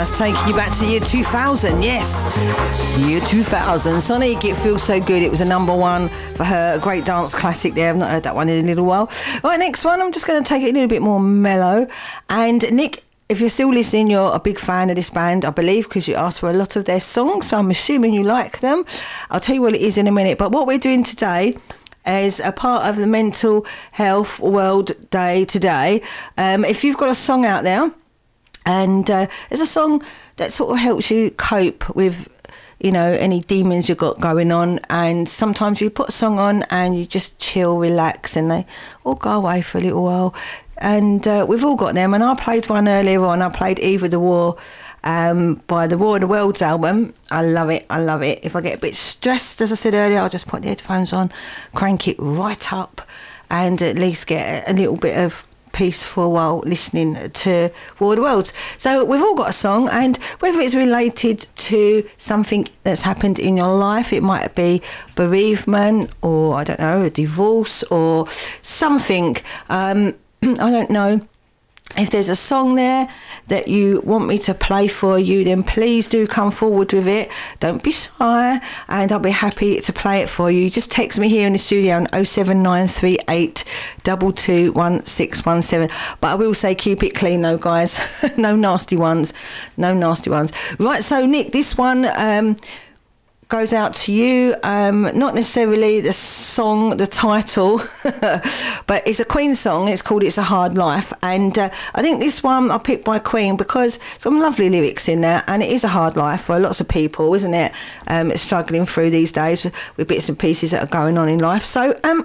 That's taking you back to year 2000, yes. Year 2000. Sonic, It Feels So Good. It was a number one for her. A great dance classic there. I've not heard that one in a little while. Right, next one, I'm just going to take it a little bit more mellow. And Nick, if you're still listening, you're a big fan of this band, I believe, because you asked for a lot of their songs, so I'm assuming you like them. I'll tell you what it is in a minute. But what we're doing today as a part of the Mental Health World Day today, if you've got a song out there, and it's a song that sort of helps you cope with, you know, any demons you've got going on, and sometimes you put a song on and you just chill, relax, and they all go away for a little while. And we've all got them, and I played one earlier on. I played Eve of the War by the War of the Worlds album. I love it. If I get a bit stressed, as I said earlier, I'll just put the headphones on, crank it right up, and at least get a little bit of peace for a while listening to War of the Worlds. So we've all got a song, and whether it's related to something that's happened in your life, it might be bereavement, or I don't know, a divorce, or something. I don't know. If there's a song there that you want me to play for you, then please do come forward with it. Don't be shy, and I'll be happy to play it for you. Just text me here in the studio on 07938 221617. But I will say keep it clean though, guys. No nasty ones. Right, so Nick, this one goes out to you, not necessarily the song, the title, but it's a Queen song. It's called It's a Hard Life, and I think this one I picked by Queen because some lovely lyrics in there, and it is a hard life for lots of people, isn't it? Struggling through these days with bits and pieces that are going on in life. So